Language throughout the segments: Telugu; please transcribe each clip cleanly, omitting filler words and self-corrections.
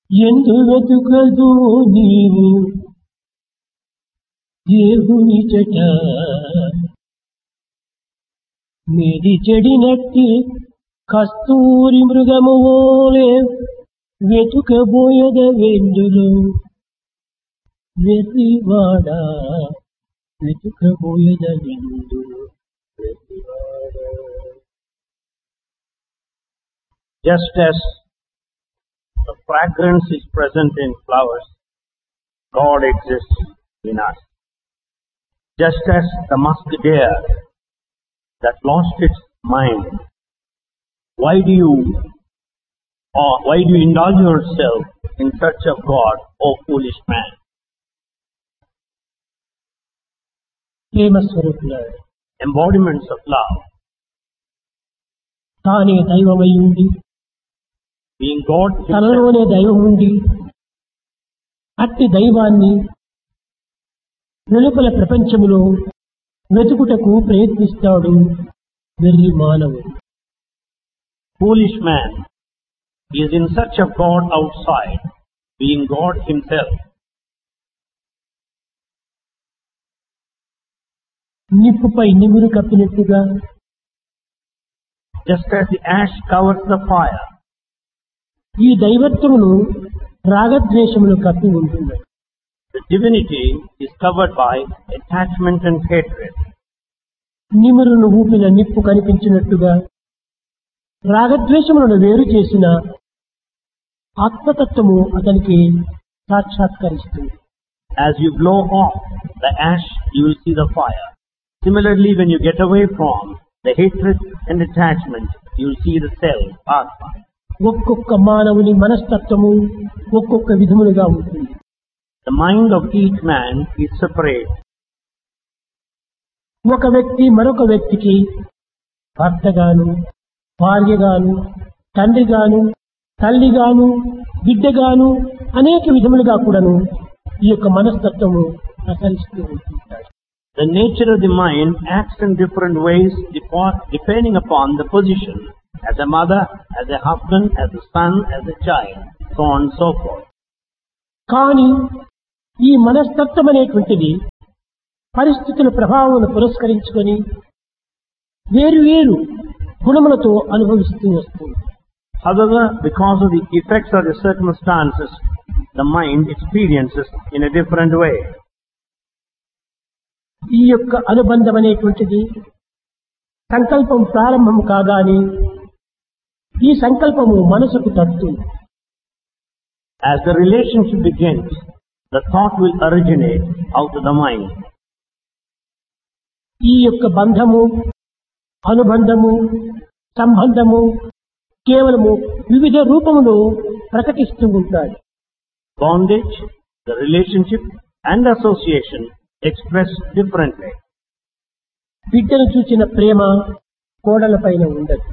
ఎందు వెతుకదు నీవు దేవుని చెట మేది చెడినట్టి కస్తూరి మృగము ఓలే వెతుకబోయద వెందులో వెర్రివాడా వెతుకబోయద వెందులో వెర్రివాడా. Just as the fragrance is present in flowers, God exists in us. Just as the musk deer that lost its mind, why do you indulge yourself in search of God, O foolish man? ప్రేమ స్వరూపులారా, Embodiments of love, తానే దైవమై ఉండి being God himself, తనలోనే దైవం ఉండి అట్టి దైవాన్ని వెలుపల ప్రపంచములో వెతుకుటకు ప్రయత్నిస్తాడు వెర్రి మానవుడు. foolish man is in search of God outside, being God himself. నిప్పుపై నిమురు కప్పినట్టుగా Just as the ash covers the fire, ఈ దైవత్వమును రాగద్వేషములు కప్పి ఉంటున్నాయి. the divinity is covered by attachment and hatred. నిమురును ఊపిన నిప్పు కనిపించినట్టుగా రాగద్వేషములను వేరు చేసిన ఆత్మతత్వము అతనికి సాక్షాత్కరిస్తుంది. As you blow off the ash, you will see the fire. Similarly, when you get away from the hatred and attachment, you will see the self, Atma. ఒక్కొక్క మానవుని మనస్తత్వము ఒక్కొక్క విధములుగా ఉంటుంది. The mind of each man is separate. ఒక వ్యక్తి మరొక వ్యక్తికి భర్తగాను, భార్యగాను, తండ్రిగాను, తల్లిగాను, బిడ్డగాను అనేక విధములుగా కూడాను ఈ యొక్క మనస్తత్వము ప్రసరిస్తూ ఉంటుంటాడు. The nature of the mind acts in different ways depending upon the position, as a mother, as a husband, as a son, as a child, so on and so forth. కానీ ఈ మనస్తత్వం అనేటువంటిది పరిస్థితుల ప్రభావాలను పురస్కరించుకొని వేరు వేరు గుణములతో అనుభవిస్తూ వస్తుంది. However, because of the effects of the circumstances, the mind experiences in a different way. ఈ యొక్క అనుబంధం అనేటువంటిది సంకల్పం ప్రారంభం కాగానే ఈ సంకల్పము మనసుకు తట్టుతుంది. As the relationship begins, the thought will originate out of the mind. ఈ యొక్క బంధము, అనుబంధము, సంబంధము కేవలము వివిధ రూపములో ప్రకటిస్తూ ఉంటాయి. Bondage, the relationship and association express differently. బిడ్డను చూచిన ప్రేమ కోడల పైన ఉండదు.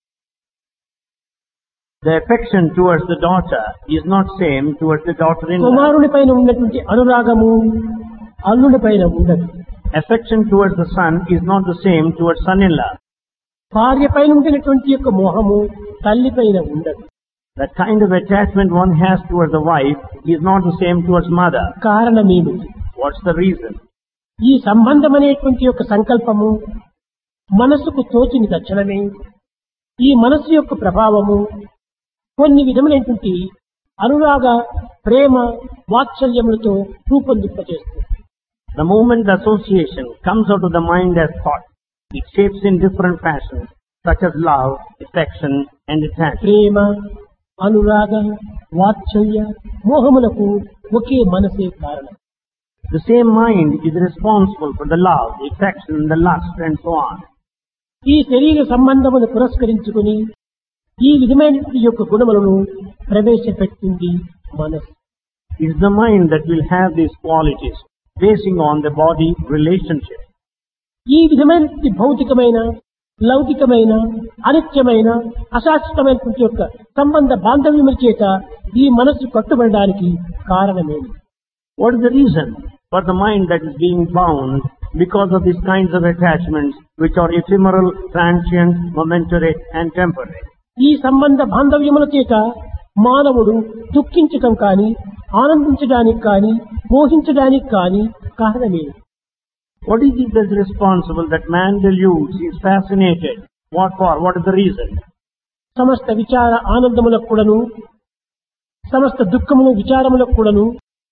The affection towards the daughter is not same towards the daughter-in-law. కుమారుని పైన ఉన్నటువంటి అనురాగము అల్లుడి పైన ఉండదు. Affection towards the son is not the same towards son-in-law. భార్య పైన ఉండినటువంటి యొక్క మోహము తల్లి పైన ఉండదు. The kind of attachment one has towards the wife is not the same towards mother. కారణమేమిటి? What's the reason? ఈ సంబంధం అనేటువంటి యొక్క సంకల్పము మనసుకు తోచిన తక్షణమే ఈ మనసు యొక్క ప్రభావము కొన్ని విధములైనటువంటి అనురాగ, ప్రేమ, వాత్సల్యములతో రూపొందింపజేస్తుంది. The moment the association comes out of the mind as thought, it shapes in different fashions, such as love, affection, and attachment. ప్రేమ, అనురాగ, వాత్సల్య, మోహములకు ఒకే మనసే కారణం. The same mind is responsible for the love, the affection, the lust, and so on. ఈ శరీర సంబంధమును పురస్కరించుకుని ఈ విధమైన యొక్క గుణములను ప్రవేశపెట్టింది మనసు. It is the mind that will have these qualities, basing on the body relationship. ఈ విధమైన భౌతికమైన, లౌకికమైన, అనిత్యమైన, అశాశ్వతమైనటువంటి యొక్క సంబంధ బాంధవ్యముల చేత ఈ మనస్సు కట్టుబడడానికి కారణమేమి? What is the reason for the mind that is being bound because of these kinds of attachments which are ephemeral, transient, momentary, and temporary? ఈ సంబంధ బాంధవ్యముల చేత మానవుడు దుఃఖించటం కానీ ఆనందించడానికి కానీ మోహించడానికి కానీ కారణమే. What is it that's responsible that man deludes, is fascinated? What for? What is the reason? సమస్త విచార ఆనందములకు కూడాను సమస్త దుఃఖములు విచారములకు కూడాను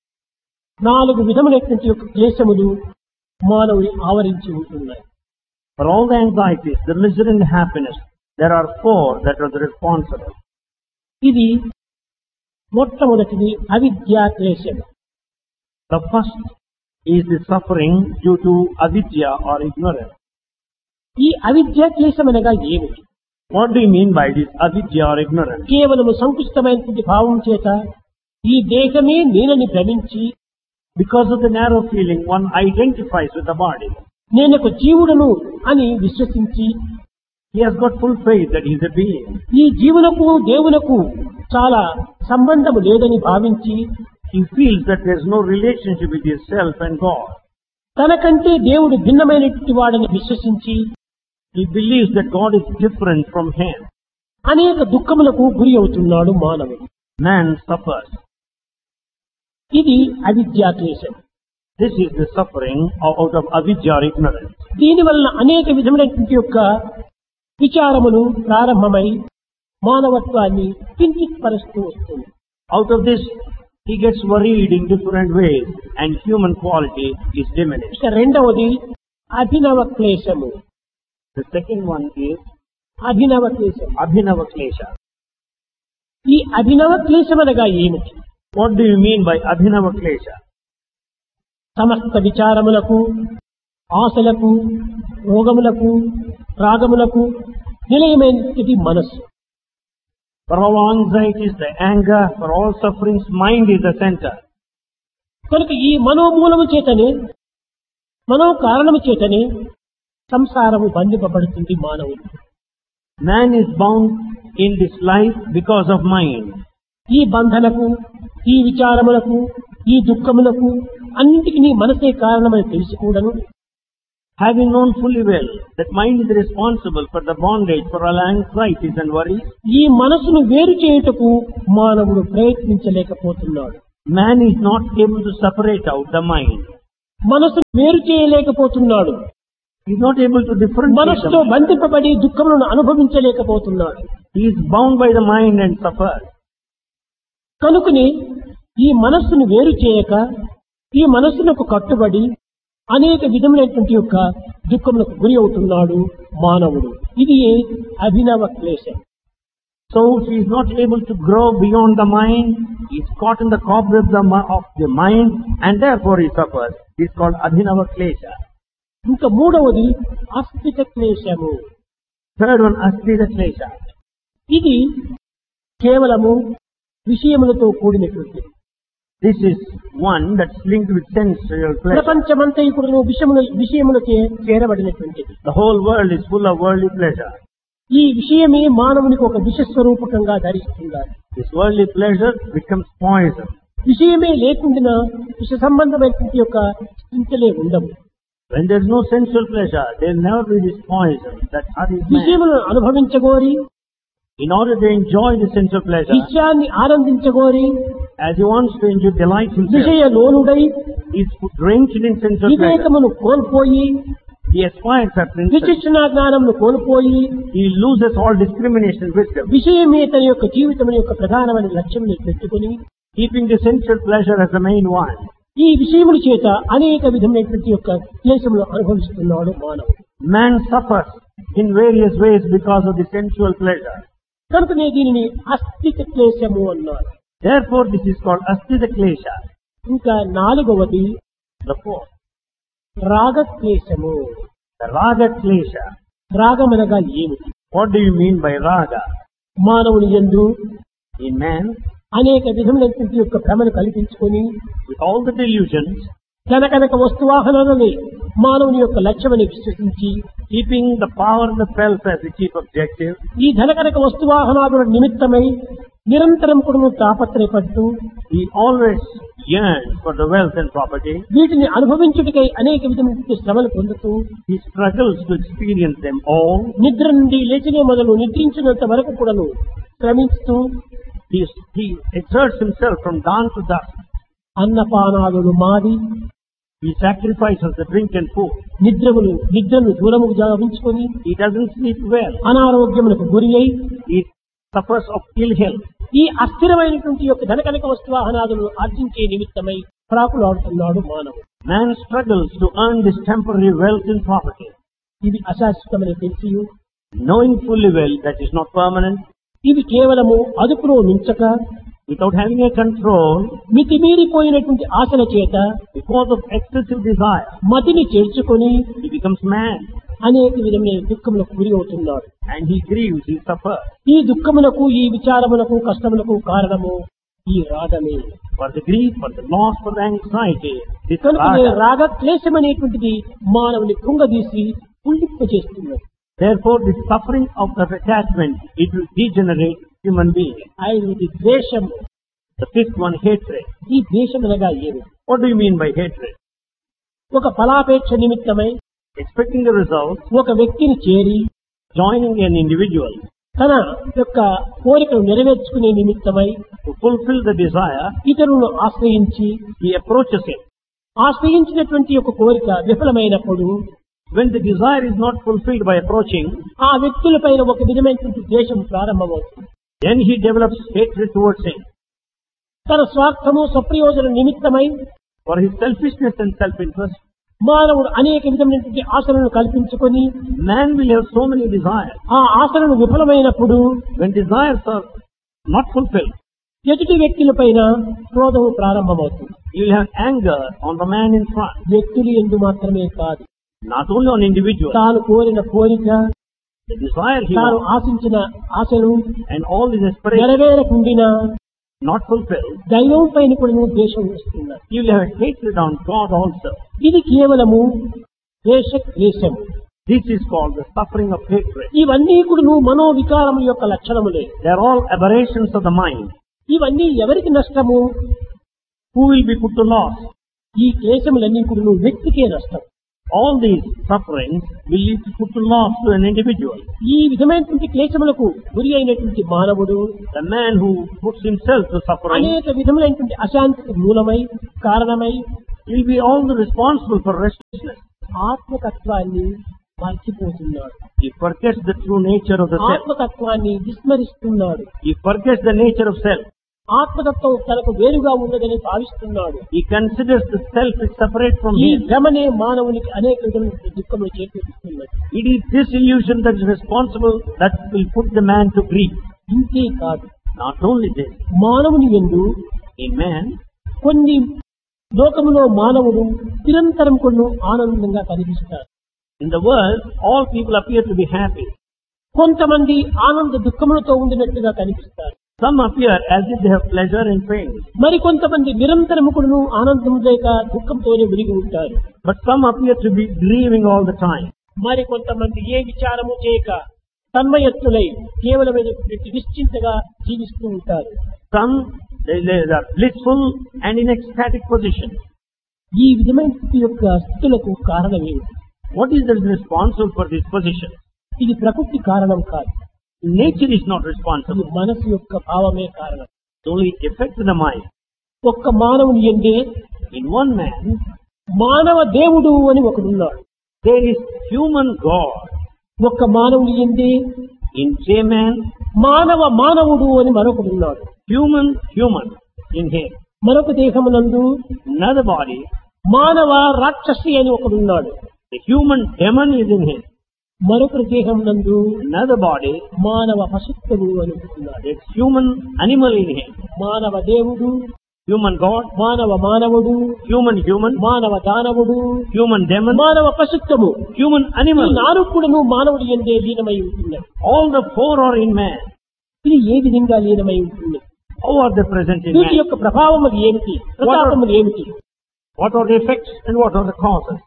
4 విధములైనటువంటి యొక్క క్లేశములు మానవుని ఆవరించి ఉంటున్నాయి. For all the anxieties, the misery and the happiness, there are 4 that are the responsible. ఇది మొట్టమొదటిది అవిద్యా క్లేశము. The first is the suffering due to avidya or ignorance. ఈ అవిద్యా క్లేశం అనగా ఏమిటి? What do you mean by this avidya or ignorance? కేవలము సంకుచితమైనటువంటి భావం చేత ఈ దేహమే నేనని భ్రమించి Because of the narrow feeling, one identifies with the body. నేనొక జీవుడను అని విశ్వసించి He has got full faith that he is a being. ఈ జీవునకు దేవునకు చాలా సంబంధము లేదని భావించి He feels that there is no relationship with himself and God. తనకంటే దేవుడు భిన్నమైనటువంటి వాడని విశ్వసించి He believes that God is different from him. అనేక దుఃఖములకు గురి అవుతున్నాడు మానవుడు. Man suffers. ఇది అవిద్యా క్లేశం. This is the suffering out of avidya or ignorance. దీని వలన అనేక విధములైనటువంటి యొక్క విచారములు ప్రారంభమై మానవత్వాన్ని కించిత్పరుస్తూ వస్తుంది. Out of this, he gets worried in different ways and human quality is diminished. ఇక రెండవది అభినవ క్లేశము. The second one is అభినవ క్లేశం. abhinava klesha. ఈ అభినవ క్లేశం అనగా ఏమిటి? What do you mean by abhinava klesha? సమస్త విచారములకు ఆశలకు రోగములకు రాగములకు నిలయమైనది మనస్సు. For all anxieties, the anger, for all sufferings, mind is the center. కనుక ఈ మనోమూలము చేతనే మనో కారణము చేతనే సంసారము బంధింపబడుతుంది మానవుడు. Man is bound in this life because of mind. ఈ బంధనకు ఈ విచారములకు ఈ దుఃఖములకు అన్నింటికి నీ మనసే కారణమని తెలిసి కూడాను Having known fully well that mind is responsible for the bondage, for all anxieties and worries, ఈ మనసును వేరు చేయుటకు మానవుడు ప్రయత్నించలేకపోతున్నాడు. man is not able to separate out the mind. మనసును వేరు చేయలేకపోతున్నాడు. He is not able to differentiate the మనసుతో mind. బంధింపబడి దుఃఖములను అనుభవించలేకపోతున్నాడు. He is bound by the mind and suffers. కనుకని ఈ మనస్సును వేరు చేయక ఈ మనస్సునకు కట్టుబడి అనేక విధములైనటువంటి యొక్క దుఃఖములకు గురి అవుతున్నాడు మానవుడు. ఇది అభినవ క్లేశం. So he is not able to grow beyond the mind. He is caught in the cobwebs of the mind and therefore he suffers. It is called abhinava klesha. ఇంకా మూడవది అస్థిత క్లేశము. Third one, asthita klesha. ఇది కేవలము విషయములతో కూడినటువంటి. This is one that's linked with sensual pleasure. ప్రపంచమంతా ఇప్పుడు విషయములకే చేరబడినటువంటిది. The whole world is full of worldly pleasure. ఈ విషయమే మానవునికి ఒక విషస్వరూపకంగా ధరిస్తున్నారు. This worldly pleasure becomes poison. విషయమే లేకుండా విష సంబంధమైనటువంటి యొక్క చింతలే ఉండవు. When there is no sensual pleasure, there will never be this poison that hurries man. విషయములను అనుభవించగోరి In order to enjoy the sensual pleasure, విషయాన్ని ఆనందించగోరి as he wants to enjoy delight himself, విషయ లోనుడై he is drenched in sensual pleasure. వివేకమును కోల్పోయి He aspires at principle. విచక్షణ జ్ఞానమును కోల్పోయి He loses all discrimination and wisdom. విషయమే తన యొక్క జీవితం యొక్క ప్రధానమైన లక్ష్యం పెట్టుకుని Keeping the sensual pleasure as the main one. ఈ విషయముల చేత అనేక విధమైనటువంటి యొక్క క్లేశములు అనుభవిస్తున్నాడు మానవుడు. Man suffers in various ways because of the sensual pleasure. కనుకనే దీనిని అస్థిత క్లేశము అన్నారు. Therefore this is called asthita klesha. ఇంకా నాలుగవది The fourth, రాగ క్లేశము. the raga klesha. రాగమనగా ఏమిటి? What do you mean by raga? మానవుని యందు In man, అనేక విధములైనటువంటి యొక్క భ్రమను కల్పించుకొని with all the delusions, కనకనక వస్తువాహనాలని మానవుని యొక్క లక్ష్యమని విశ్వసించి keeping the power and the wealth as the chief objective, ఈ ధనకనక వస్తువాహనాదుల నిమిత్తమై నిరంతరం కూడా తాపత్రయపడుతూ he always yearns for the wealth and property. వీటిని అనుభవించుటకై అనేక విధమైన శ్రమలు పొందుతూ He struggles to experience them all. నిద్ర నుండి లేచినే మొదలు నిద్రించినంత వరకు కూడాను శ్రమిస్తూ He exerts himself from dawn to dusk. అన్నపానాదులు మాది, He sacrifices the drink and food. నిద్రను దూరము గావించుకొని He doesn't sleep well. అనారోగ్యములకు గురి అయి He suffers of ill health. ఈ అస్థిరమైనటువంటి యొక్క ధనకనక వస్తువాహనాదులను ఆర్జించే నిమిత్తమై ప్రాకులాడుతున్నాడు మానవుడు. Man struggles to earn this temporary wealth and property, ఇది అశాశ్వతమని తెలిసి knowing fully well that is not permanent, ఇవి కేవలము అదుపులో మించక without having a control, మితిమీరిపోయినటువంటి ఆశల చేత because of excessive desire. మతిని చేర్చుకొని He becomes mad అనేక విధమైన దుఃఖములకు గురి అవుతున్నాడు. and he grieves, he suffers. ఈ దుఃఖములకు, ఈ విచారములకు, కష్టములకు కారణము ఈ రాగమే. For the grief, for the loss, for the anxiety, this కనుకనే raga. రాగ క్లేశం అనేటువంటిది మానవుని కృంగదీసి పుల్లింపజేస్తున్నది. Therefore, the suffering of the attachment, it will degenerate human being. ఐదవది ద్వేషం. The fifth one, hatred. ఈ ద్వేషం అనగా ఏమి? What do you mean by hatred? ఒక ఫలాపేక్ష నిమిత్తమై Expecting a result, ఒక వ్యక్తిని చేరి joining an individual తన యొక్క కోరికను నెరవేర్చుకునే నిమిత్తమై to fulfill the desire, ఇతరులను ఆశ్రయించి he approaches him. ఆశ్రయించినటువంటి ఒక కోరిక విఫలమైనప్పుడు When the desire is not fulfilled by approaching, ఆ వ్యక్తులపైన ఒక విధమైనటువంటి ద్వేషం ప్రారంభమవుతుంది. then he develops hatred towards him. తన స్వార్థము, స్వప్రయోజన నిమిత్తమై For his selfishness and self-interest, మానవుడు అనేక విధమైనటువంటి ఆశలను కల్పించుకొని man will have so many desires. ఆ ఆశలను విఫలమైనప్పుడు When desires are not fulfilled, ఎదుటి వ్యక్తులపైన క్రోధము ప్రారంభమవుతుంది. you will have anger on the man in front. వ్యక్తులు ఎందు మాత్రమే కాదు, Not only on individuals, తాను కోరిన కోరిక, the desire he తాను wants, ఆశించిన ఆశలు and all his aspirations నెరవేరకుండినా not fulfilled, దైవం పైన కూడా ద్వేషం వస్తున్నారు. you will have hatred on God also. ఇది కేవలము ద్వేష క్లేశం. This is called the suffering of hatred. ఇవన్నీ కూడా మనోవికారం యొక్క లక్షణములే. They are all aberrations of the mind. ఇవన్నీ ఎవరికి నష్టము? Who will be put to loss? ఈ క్లేశములన్నీ కూడా వ్యక్తికే నష్టం. All these sufferings will lead to put to loss to an individual. ఈ విధమైనటువంటి క్లేశములకు గురి అయినటువంటి మానవుడు The man who puts himself to suffering అనేక విధములైనటువంటి అశాంతికి మూలమై కారణమై will be all the responsible for restlessness. ఆత్మతత్వాన్ని మర్చిపోతున్నాడు. He forgets the true nature of the self. ఆత్మతత్వాన్ని విస్మరిస్తున్నాడు. He forgets the nature of self. ఆత్మతత్వం తనకు వేరుగా ఉన్నదని భావిస్తున్నాడు. He considers the self is separate from ఈ him. భ్రమనే మానవునికి అనేక విధమైన దుఃఖములు చేకూరుస్తున్నది. It is this illusion that is responsible that will put the man to grief. ఇంతే కాదు, Not only this, మానవుని యందు in man, కొన్ని లోకములో మానవుడు నిరంతరం కొన్ని ఆనందంగా కనిపిస్తారు. in the world, all people appear to be happy. కొంతమంది ఆనంద దుఃఖములతో ఉండినట్టుగా కనిపిస్తారు. Some appear as if they have pleasure and pain. మరి కొంతమంది నిరంతరము కూడా ఆనందం లేక దుఃఖంతోనే మునిగి ఉంటారు. But some appear to be grieving all the time. మరి కొంతమంది ఏ విచారము చేయక తన్మయత్తులై కేవలమైన నిశ్చింతగా జీవిస్తూ ఉంటారు. Some, they are blissful and in ecstatic position. ఈ విధమైన స్థితి యొక్క స్థితులకు కారణం ఏమిటి? What is that is responsible for this position? ఇది ప్రకృతి కారణం కాదు, Nature is not ఇది responsible. మనసు యొక్క భావమే కారణం. It only affects the mind. ఒక్క మానవుని ఎందే In one man, మానవ దేవుడు అని ఒకడున్నాడు. there is human God. ఒక్క మానవుని ఎందే In same man, మానవుడు అని మరొకడున్నాడు. human in him. మరొక దేహమునందు Another body, మానవ రాక్షసి అని ఒకడున్నాడు. the human demon is in him. మరొక దేహమునందు Another body, మానవ పశుత్వము అని ఒకడున్నాడు. there's human animal in him. మానవ దేవుడు, Human God, మానవుడు, human, మానవ దానవుడు, human demon, మానవ పశుత్వము, human ఈ animal. నాలుగును మానవుడి ఎందే లీనమై ఉంటున్నాయి. All the four are in man. ఇది ఏ విధంగా లీనమై ఉంటుంది? How are they present in వీటి man? యొక్క ప్రభావములు ఏమిటి? ప్రతాపములు ఏమిటి? What are the effects and what are the causes?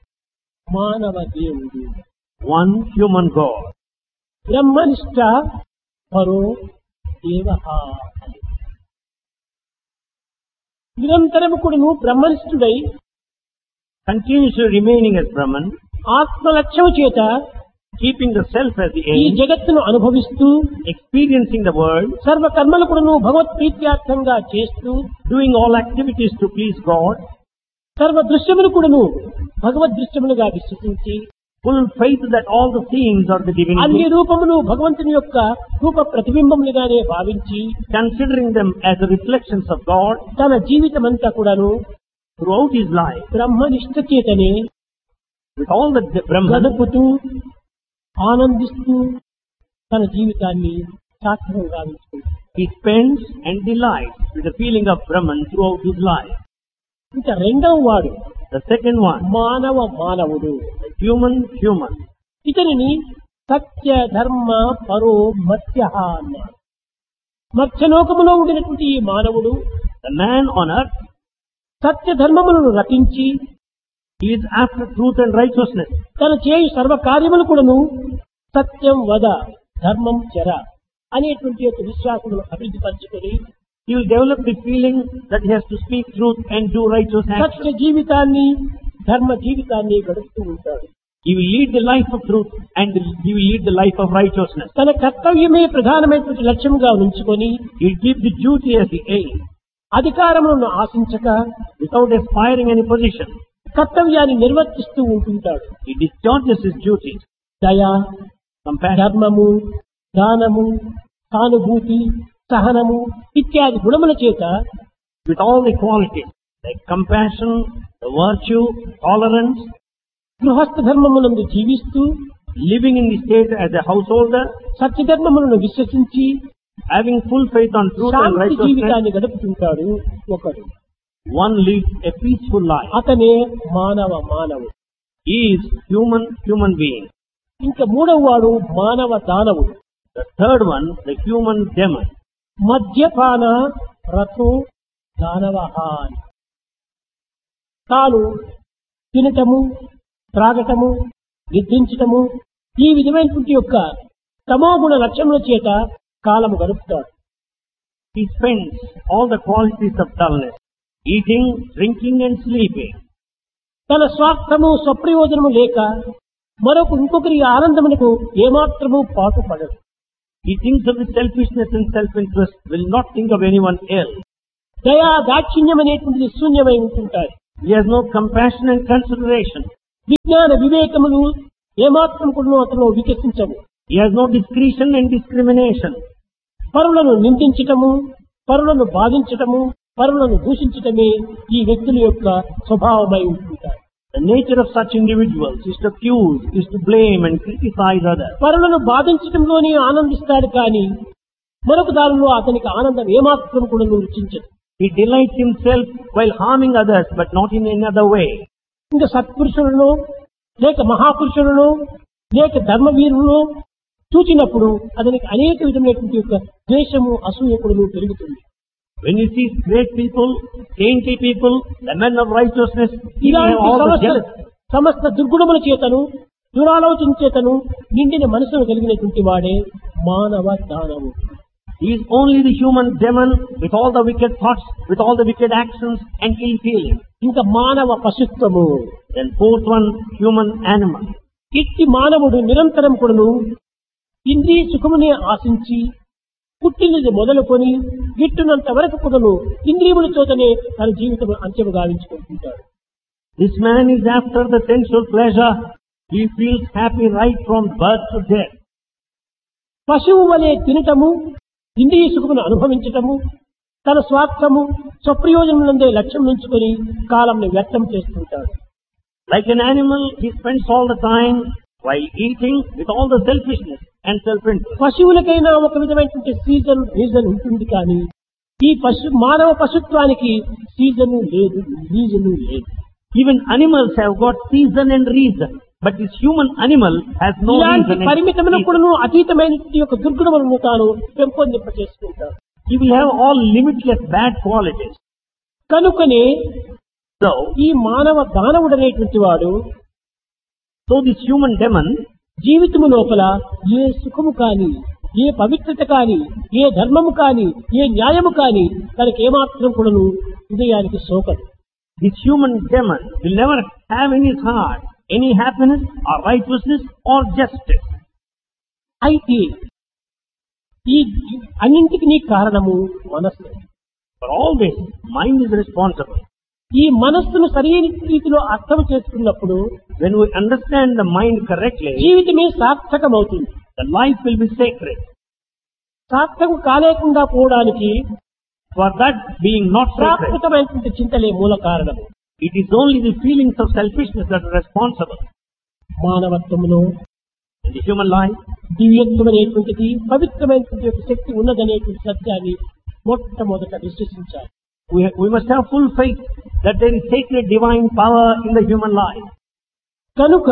మానవ దేవుడు, One human God. బ్రహ్మనిష్ట పరో దేవః. నిరంతరము కూడాను బ్రహ్మనిష్ఠుడై Continuously remaining as Brahman, ఆత్మలక్ష్యము చేత keeping the self as the ఈ aim, జగత్తును అనుభవిస్తూ experiencing the world, సర్వ కర్మలు కూడాను భగవత్ ప్రీత్యార్థంగా చేస్తూ doing all activities to please God, సర్వ దృశ్యములు కూడాను భగవద్ దృశ్యములుగా విశ్వసించి full faith that all the things are the అన్ని divinity, రూపములు భగవంతుని యొక్క రూప ప్రతిబింబములుగానే భావించి considering them as the reflections of God తన జీవితం అంతా కూడాను throughout his life, బ్రహ్మనిష్ట చేతనే with all the Brahman, గడుపుతూ ఆనందిస్తూ తన జీవితాన్ని సార్థకం గావించుకుంటాడు. he spends and delights with the feeling of Brahman throughout his life. ఇంకా రెండవ వాడు The second one, మానవుడు. human. ఇతనిని సత్య ధర్మ పరో మత్స్య అన్నారు. మత్స్యలోకములో ఉండినటువంటి ఈ మానవుడు The man on earth, సత్య ధర్మములను రచించి he is after truth and righteousness. తన చేయు సర్వ కార్యములు కూడాను సత్యం వద ధర్మం చర అనేటువంటి యొక్క విశ్వాసమును అభివృద్ధి పరచుకొని He will develop the feeling that he has to speak truth and do righteous Satya actions. జీవితాన్ని ధర్మ జీవితాన్ని గడుపుతూ ఉంటాడు. He will lead the life of truth and he will lead the life of righteousness. తన కర్తవ్యమే ప్రధానమైనటువంటి లక్ష్యంగా ఉంచుకొని He will keep the duty as the aim అధికారములను ఆశించక without aspiring any position. కర్తవ్యాన్ని నిర్వర్తిస్తూ ఉంటుంటాడు. He discharges his duties. దయ, Compassion, ధర్మము, దానము, సానుభూతి, సహనము ఇత్యాది గుణముల చేత with all the qualities like compassion, the virtue, tolerance, గృహస్థ ధర్మమునందు జీవిస్తూ living in the state as a householder, సత్యధర్మములను విశ్వసించి having full faith on truth and Shanti righteousness. జీవితాన్ని గడుపుతుంటాడు ఒకడు. One leads a peaceful life. అతనే మానవుడు. He is human being. ఇంకా మూడవ వాడు మానవ దానవుడు. The third one, the human demon. మద్యపాన రథో దానవః అని. తాను తినటము, త్రాగటము, నిద్రించటము ఈ విధమైనటువంటి యొక్క తమోగుణ లక్ష్యముల చేత కాలము గడుపుతాడు. He spends all the qualities of dullness, eating, drinking and sleeping. తన స్వార్థము స్వప్రయోజనము లేక ఇంకొకరి ఆనందమునకు ఏమాత్రము పాటుపడడు. He thinks of his selfishness and self-interest, will not think of anyone else. దయా దాక్షిణ్యం అనేటువంటిది శూన్యమై ఉంటుంటాయి. He has no compassion and consideration. విజ్ఞాన వివేకములు ఏమాత్రం కూడా అతను వికసించవు. He has no discretion and discrimination. పరులను నిందించటము, పరులను బాధించటము, పరులను దూషించటమే ఈ వ్యక్తుల యొక్క స్వభావమై ఉంటుంటాయి. The nature of such individuals is to accuse, is to blame and criticize others. పరులను బాధించటంలోనే ఆనందిస్తాడు కానీ మరొక దానిలో అతనికి ఆనందం ఏమాత్రం కూడా రుచించదు. He delights himself while harming others, but not in any other way. ఇంకా సత్పురుషులను లేక మహాపురుషులను లేక ధర్మవీరులను చూచినప్పుడు అతనికి అనేక విధమైనటువంటి యొక్క ద్వేషము అసూయకుడును పెరుగుతుంది. When he sees great people, saintly people, the men of righteousness, he will have all the jealousy. సమస్త దుర్గుణముల చేతను దురాలోచన చేతను నిండిన మనసును కలిగినటువంటి వాడే మానవ దానవు. He is only the human demon with all the wicked thoughts, with all the wicked actions and ill feelings. ఇంకా మానవ పశుత్వము. Then fourth one, human animal. ఇట్టి మానవుడు నిరంతరం కూడాను ఇంద్రియ సుఖమునే ఆశించి పుట్టినది మొదలుకొని గిట్టునంత వరకు కూడాను ఇంద్రియముల చేతనే తన జీవితం అంత్యము గావించుకుంటుంటాడు. This man is after the sensual pleasure. He feels happy right from birth to death. పశువు వలె తినటము, ఇంద్రియ సుఖమును అనుభవించటము, తన స్వార్థము స్వప్రయోజనములందే లక్ష్యం ఉంచుకొని కాలంను వ్యర్థం చేస్తుంటాడు. Like an animal, he spends all the time while eating with all the selfishness and self-interest. పశువులకైనా ఒక విధమైనటువంటి రీజన్ ఉంటుంది కానీ ఈ మానవ పశుత్వానికి రీజను లేదు. Even animals have got season and reason, but this human animal has no ఇలాంటి reason. పరిమితములకు కూడాను అతీతమైనటువంటి యొక్క దుర్గుణములను తాను పెంపొందింప చేసుకుంటాడు. He will have all limitless bad qualities. కనుకనే So ఈ మానవ దానవుడనేటువంటి వాడు this human demon జీవితము లోపల ఏ సుఖము కాని, ఏ పవిత్రత కాని, ఏ ధర్మము కాని, ఏ న్యాయము కాని తనకేమాత్రం కూడాను హృదయానికి సోకదు. This human demon will never have in his heart any happiness or righteousness or justice. అయితే ఈ అన్నింటికి కారణము మనస్సు. For all this, mind is responsible. ఈ మనస్సును సరైన రీతిలో అర్థం చేసుకున్నప్పుడు When we understand the mind correctly, జీవితమే సార్థకమవుతుంది. the life will be sacred. సార్థకం కాలేకుండా పోవడానికి For that being not sacred, ప్రాకృతమైనటువంటి చింతలే మూల కారణము. it is only the feelings of selfishness that are responsible. మానవత్వంలో In the human life, దివ్యత్వం అనేటువంటిది పవిత్రమైనటువంటి ఒక శక్తి ఉన్నదనేటువంటి సత్యాన్ని మొట్టమొదట విశ్వసించాలి. we must have full faith that there is sacred divine power in the human life. కనుక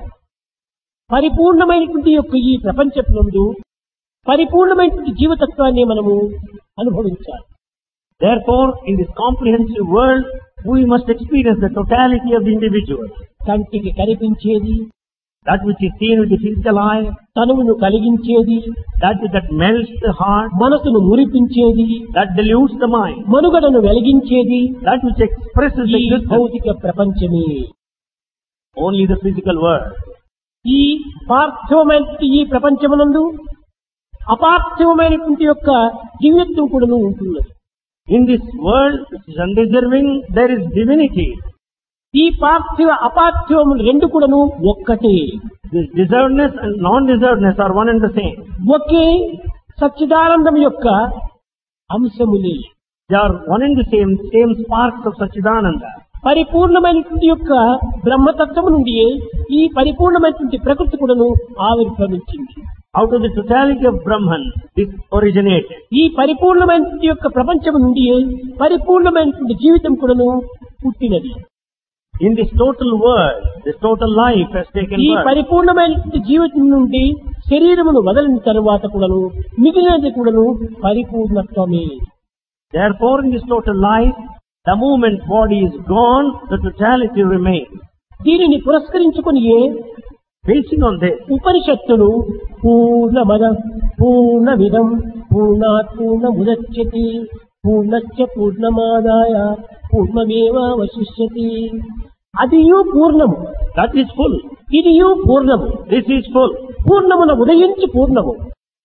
పరిపూర్ణమైనటువంటి యొక్క ఈ ప్రపంచమునందు పరిపూర్ణమైనటువంటి జీవితత్వాన్ని మనము అనుభవించాలి. Therefore, in this comprehensive world, we must experience the totality of the individual. కంటికి కనిపించేది, That which is seen with the physical eye, తనువును కలిగించేది, that melts the heart, మనసును మురిపించేది, that deludes the mind, మనుగడను వెలిగించేది that which expresses the ఈ existence, భౌతిక ప్రపంచమే. only the physical world. ఈ పార్థివమైనటువంటి ఈ ప్రపంచమునందు అపార్థివమైనటువంటి యొక్క దివ్యత్వం కూడా ఉంటున్నది. In this world, which is undeserving, there is divinity. ఈ పార్థివ అపార్థివములు రెండు కూడాను ఒక్కటే. This deservedness and non-deservedness are one and the same. ఒకే సచ్చిదానందం యొక్క అంశములే. They are one and the same sparks of Satchidananda. పరిపూర్ణమైనటువంటి యొక్క బ్రహ్మతత్వము నుండి ఈ పరిపూర్ణమైనటువంటి ప్రకృతి కూడాను ఆవిర్భవించింది. Out of the totality of Brahman, this originated. ఈ పరిపూర్ణమైనటువంటి యొక్క ప్రపంచము నుండి పరిపూర్ణమైనటువంటి జీవితం కూడాను పుట్టినది. In this total world, this total life has taken ఈ birth. పరిపూర్ణమైనటువంటి జీవితం నుండి శరీరమును వదలిన తరువాత కూడాను మిగిలినది కూడాను పరిపూర్ణత్వమే. Therefore, in this total life, the moment body is gone, the totality remains. దీనిని పురస్కరించుకుని Basing on this, ఉపనిషత్తులు పూర్ణమద పూర్ణమిదం పూర్ణాత్ పూర్ణముదచ్యతే పూర్ణస్య పూర్ణమాదాయ పూర్ణమేవావశిష్యతి. అదియు పూర్ణము, that is full. ఇదియు పూర్ణము. This is full. పూర్ణమున ఉదయించి పూర్ణము,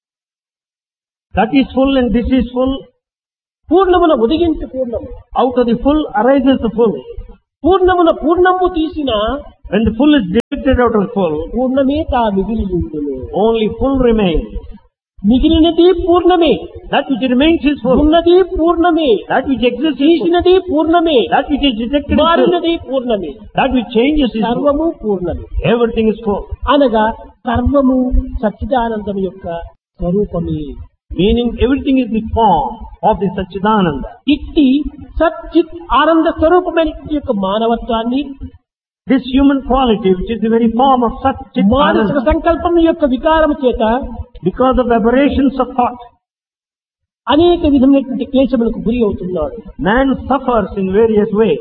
That is full and this is full. పూర్ణమున ఉదయించి పూర్ణము. Out of the full arises the full. పూర్ణమున పూర్ణము తీసిన When the full is depicted out of the full, పూర్ణమే తా మిగిలి ఉండును. only full remains. మిగిలినది పూర్ణమే, That which remains is full. ఉన్నది పూర్ణమే, That which exists is full. తీసినది పూర్ణమే, That which is detected is full. మారినది పూర్ణమే, That which changes is full. సర్వము పూర్ణమే. Everything is full. అనగా సర్వము సచ్చిదానందం యొక్క స్వరూపమే. Meaning everything is the form of the Satchidananda. ఇట్టి సచ్చిత్ ఆనంద స్వరూపమైన యొక్క మానవత్వాన్ని This human quality, which is the very form of మానసిక Satchidananda, సంకల్పం యొక్క వికారం చేత because of aberrations of thought, అనేక విధమైనటువంటి క్లేశములకు గురి అవుతున్నాడు. man suffers in various ways.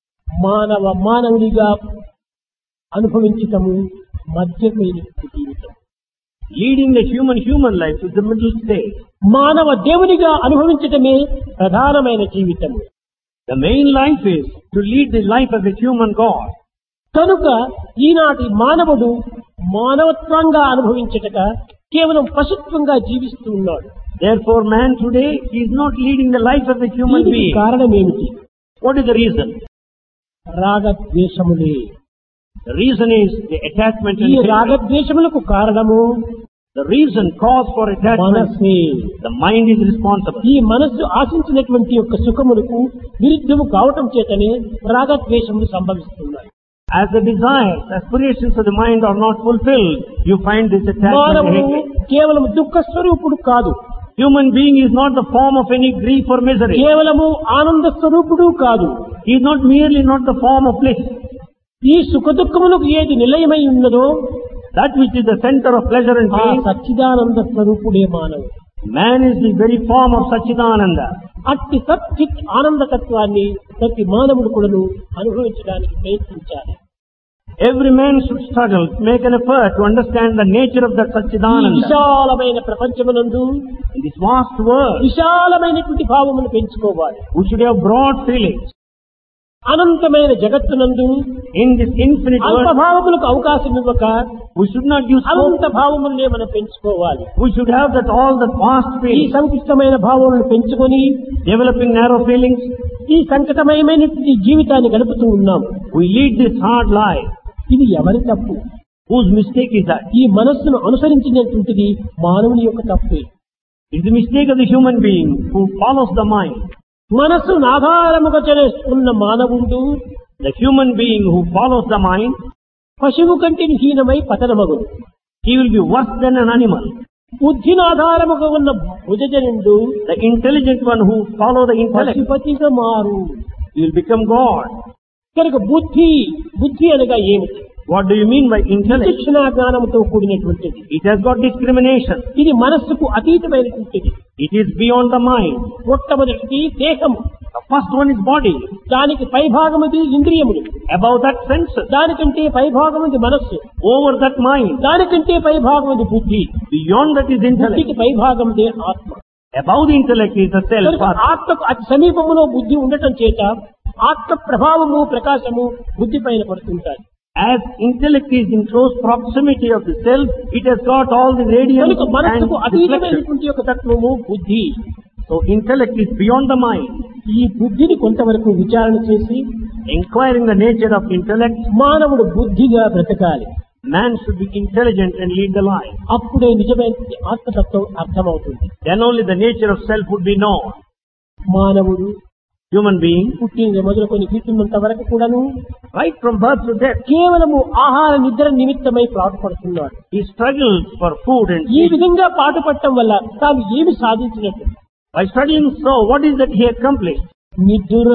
మానవుడిగా అనుభవించటము మధ్యమైనటువంటి జీవితం. Leading the human life is the middle stage. మానవ దేవునిగా అనుభవించటమే ప్రధానమైన జీవితము. The main life is to lead the life of a human God. కనుక ఈనాటి మానవుడు మానవత్వంగా అనుభవించటక కేవలం పశుత్వంగా జీవిస్తూ ఉన్నాడు. Therefore, man today is not leading the life of a human దీనికి being. కారణం ఏమిటి? What is the reason? రాగద్వేషములే. The reason is the attachment ఈ and hatred. రాగద్వేషములకు కారణము The reason, cause for attachment, మనస్సే. the mind is responsible. ఈ మనస్సు ఆశించినటువంటి యొక్క సుఖములకు విరుద్ధము కావటం చేతనే రాగద్వేషములు సంభవిస్తున్నాయి. As the desires, aspirations of the mind are not fulfilled, you find this attachment and మానవుడు hatred. కేవలం దుఃఖ స్వరూపుడు కాదు, Human being is not the form of any grief or misery. కేవలము ఆనంద స్వరూపుడు కాదు. He is not the form of bliss. ఈ సుఖ దుఃఖములకు ఏది నిలయమై ఉన్నదో That which is the center of pleasure and ఆ pain, సచ్చిదానంద స్వరూపుడే మానవుడు. man is the very form of Satchidananda. అట్టి సచ్చిత్ ఆనందతత్వాన్ని ప్రతి మానవుడు కూడాను అనుభవించడానికి ప్రయత్నించాలి. Every man should struggle, make an effort to understand the nature of that ఈ Satchidananda. విశాలమైన ప్రపంచమునందు In this vast world, విశాలమైనటువంటి భావమును పెంచుకోవాలి. we should have broad feelings. అనంతమైన జగత్తునందు In this infinite world, అల్పభావములకు అవకాశం ఇవ్వక we should not use అనంత భావములనే మనం పెంచుకోవాలి. We should have that all the vast ఈ feelings, సంకుచితమైన భావములను పెంచుకొని developing narrow feelings. ఈ సంకటమయమైనటువంటి జీవితాన్ని గడుపుతూ ఉన్నాం. We lead this hard life. ఇది ఎవరి తప్పు? Whose mistake is that? ఈ మనస్సును అనుసరించినటువంటిది మానవుని యొక్క తప్పే. It's the mistake of the human being who follows the mind. మనస్సును ఆధారముగా చేసుకున్న మానవుడు The human being who follows the mind, పశువు కంటే హీనమై పతనమగు. he will be worse than an animal. బుద్ధిని ఆధారముగా ఉన్న భుజజనుడు The intelligent one who follow the intellect, పశుపతిగా మారు. he will become God. కనుక బుద్ధి అనగా ఏమిటి? What do you mean by intellect? శిక్షణ జ్ఞానంతో కూడినటువంటిది. It has got discrimination. ఇది మనస్సుకు అతీతమైనటువంటిది. It is beyond the mind. మొట్టమొదటిది దేహము, The first one is body. దానికి పైభాగముది ఇంద్రియములు, Above that senses. దానికంటే పైభాగముది మనస్సు, Over that mind. దానికంటే పైభాగముది బుద్ధి, Beyond that is intellect. బుద్ధికి పైభాగముదే ఆత్మ. Above the intellect is the self. కనుక ఆత్మకు అతి సమీపములో బుద్ధి ఉండటం చేత ఆత్మ ప్రభావము ప్రకాశము బుద్ధి పైన పడుతుంటాయి. As intellect is in close proximity of the self, it has got all the radiance కనుక and మనస్సుకు reflection. అతీతమైనటువంటి యొక్క తత్వము బుద్ధి. So intellect is beyond the mind. ఈ బుద్ధిని కొంతవరకు విచారణ చేసి Inquiring the nature of intellect, మానవుడు బుద్ధిగా బ్రతకాలి. man should be intelligent and lead the life. అప్పుడే నిజమైన ఆత్మతత్వం అర్థమవుతుంది. Then only the nature of self would be known. మానవుడు Human being, పుట్టిన మొదలుకొని గిట్టున్నంత వరకు కూడాను right from birth to death, కేవలము ఆహార నిద్ర నిమిత్తమై పాటుపడుతున్నాడు. he struggles for food and ఈ sleep. విధంగా పాటుపడటం వల్ల తాను ఏమి సాధించినట్టు? By studying so, what is that he accomplished? నిద్ర